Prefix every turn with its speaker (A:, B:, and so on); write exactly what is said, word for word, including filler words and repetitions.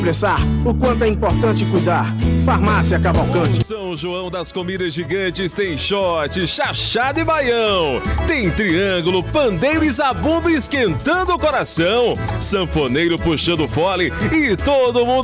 A: expressar o quanto é importante cuidar. Farmácia Cavalcante.
B: São João das Comidas Gigantes tem shot, chachado e baião. Tem triângulo, pandeiro e zabumba esquentando o coração. Sanfoneiro puxando fole e todo mundo